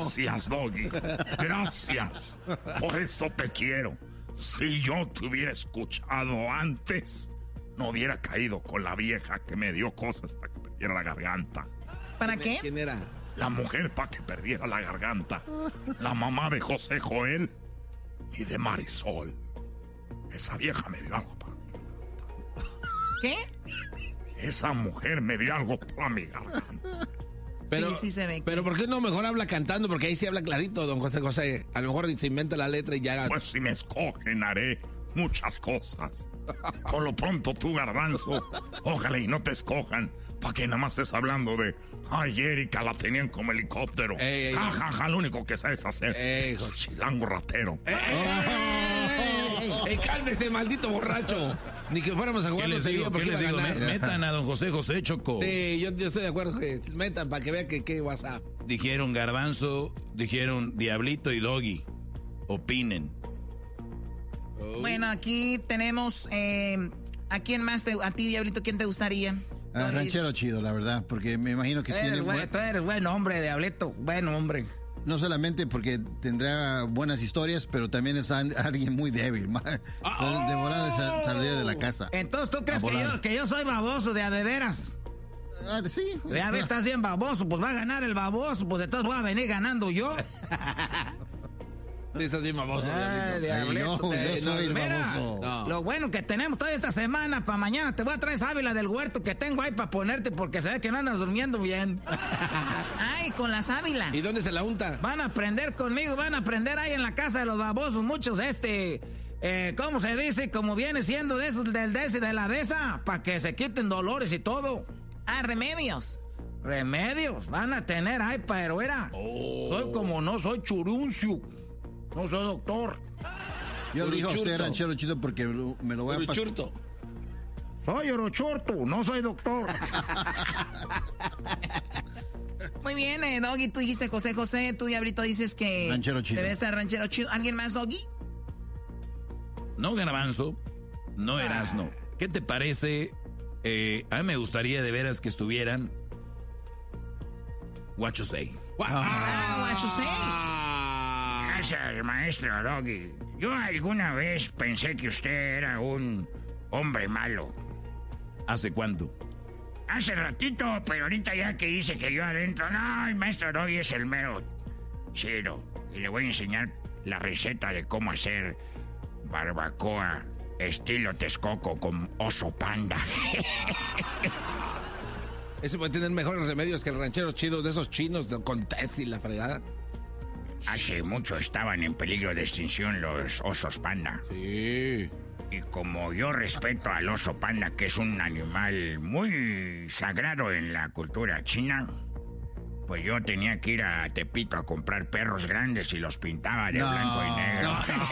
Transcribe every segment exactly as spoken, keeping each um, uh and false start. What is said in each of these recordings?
Gracias, Doggy. Gracias. Por eso te quiero. Si yo te hubiera escuchado antes, no hubiera caído con la vieja que me dio cosas para que perdiera la garganta. ¿Para qué? ¿Quién era? La mujer para que perdiera la garganta. La mamá de José Joel y de Marisol. Esa vieja me dio algo para mi garganta. ¿Qué? Esa mujer me dio algo para mi garganta. Pero, sí, sí se ve. Pero ¿por qué no mejor habla cantando? Porque ahí sí habla clarito, don José José. A lo mejor se inventa la letra y ya... Pues si me escogen haré muchas cosas. Por lo pronto tú, Garbanzo, ojalá y no te escojan, para que nada más estés hablando de, ay, Erika, la tenían como helicóptero. Ey, ey, ja, ja, ja, lo único que sabes hacer. Ey, chilango ratero. ¡Ey, ey, ey, ey, cálmese, maldito borracho! Ni que fuéramos a jugar. ¿Qué les digo? ¿Qué les digo? Metan a don José José, Choco. Sí, yo, yo estoy de acuerdo que metan para que vean que qué WhatsApp. Dijeron Garbanzo, dijeron Diablito y Doggy. Opinen. Oh. Bueno, aquí tenemos... Eh, ¿A quién más? Te, a ti, Diablito, ¿quién te gustaría? Ah, ranchero chido, la verdad, porque me imagino que eres tiene... Buen, buen... Tú eres buen hombre, Diablito, buen hombre. No solamente porque tendrá buenas historias, pero también es alguien muy débil. Oh. Demorado de sal, salir de la casa. Entonces, ¿tú crees que yo, que yo soy baboso de a de veras? Ah, sí. Ya ves, estás bien baboso, pues va a ganar el baboso, pues entonces voy a venir ganando yo. Estás bien baboso, Ay, Diablito. No, te, yo soy mira, baboso. No. Lo bueno que tenemos toda esta semana, para mañana te voy a traer sábila del huerto que tengo ahí para ponerte porque se ve que no andas durmiendo bien. Ay, con la sábila. ¿Y dónde se la unta? Van a aprender conmigo, van a aprender ahí en la casa de los babosos, muchos este... Eh, ¿Cómo se dice? Como viene siendo de esos del des y de la de esa, para que se quiten dolores y todo. Ah, remedios. Remedios, van a tener, ay, pero era. Oh. Soy como no soy churuncio. No soy doctor. Yo le digo a usted, ranchero chido, porque me lo voy a pasar. Soy orochorto, no soy doctor. Muy bien, eh, Doggy, tú dijiste José José, tú, Diablito, dices que... Ranchero chido. Debe ser ranchero chido. ¿Alguien más, Doggy? No, Garbanzo, no Erasno. ¿Qué te parece? Eh, a mí me gustaría de veras que estuvieran... What you say. Ah, what you say. Gracias, maestro Doggy. Yo alguna vez pensé que usted era un hombre malo. ¿Hace cuánto? Hace ratito, pero ahorita ya que dice que yo adentro... No, el maestro Doggy es el mero chido. Y le voy a enseñar la receta de cómo hacer barbacoa estilo Texcoco con oso panda. Ese puede tener mejores remedios que el ranchero chido de esos chinos de, con test y la fregada. Hace mucho estaban en peligro de extinción los osos panda. Sí. Y como yo respeto al oso panda, que es un animal muy sagrado en la cultura china, pues yo tenía que ir a Tepito a comprar perros grandes y los pintaba de no, blanco y negro.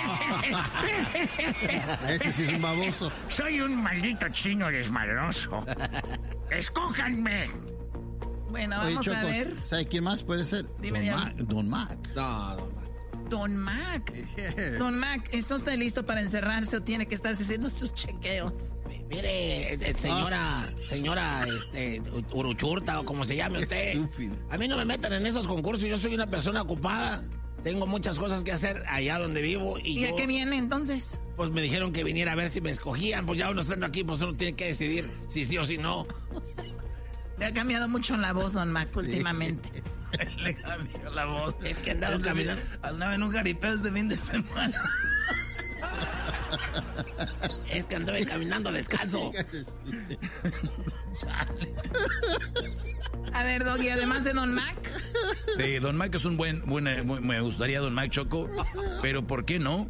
No. Ese sí es un baboso. Soy un maldito chino desmadroso. ¡Escójanme! Bueno, vamos Oye, Chocos, a ver. ¿Sabe quién más puede ser? Dime, Don, Mac, Don Mac. No, Don Mac. Don Mac. Yeah. Don Mac, ¿está usted listo para encerrarse o tiene que estarse haciendo sus chequeos? Mire, señora, ah. señora, este, Uruchurta o como se llame usted. Estúpido. A mí no me metan en esos concursos, yo soy una persona ocupada. Tengo muchas cosas que hacer allá donde vivo. ¿Y, ¿Y yo, a qué viene entonces? Pues me dijeron que viniera a ver si me escogían. Pues ya uno estando aquí, pues uno tiene que decidir si sí o si no. Le ha cambiado mucho la voz, Don Mac, sí. últimamente. Le cambió la voz. Es que andaba caminando. Andaba en un jaripeo este fin de semana. Es que anduve caminando descalzo. A ver, Doggy, además de Don Mac. Sí, Don Mac es un buen, buen, me gustaría Don Mac, Choco, pero ¿por qué no?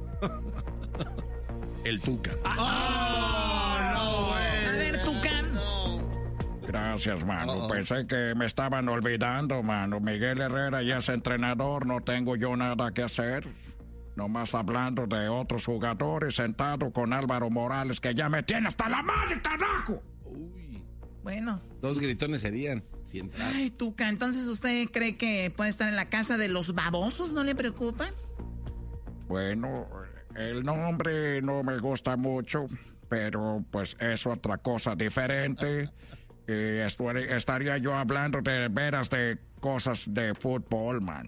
El Tuca. ¡Oh, no, güey! A ver, Tuca. Gracias, mano. Oh. Pensé que me estaban olvidando, mano. Miguel Herrera ya es entrenador, no tengo yo nada que hacer. Nomás hablando de otros jugadores, sentado con Álvaro Morales, que ya me tiene hasta la madre, carajo. Uy. Bueno. Dos gritones serían. Si entrar. Ay, Tuca, entonces usted cree que puede estar en la casa de los babosos, ¿no le preocupa? Bueno, el nombre no me gusta mucho, pero pues es otra cosa diferente. Eh, estaría yo hablando de veras de cosas de fútbol, man.